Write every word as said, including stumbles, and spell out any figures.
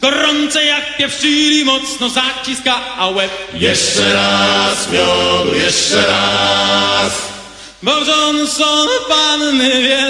Gorące jak pieprz, czyli mocno zaciska, a łeb. Jeszcze raz, miodu, jeszcze raz. Bo Johnson panny wie.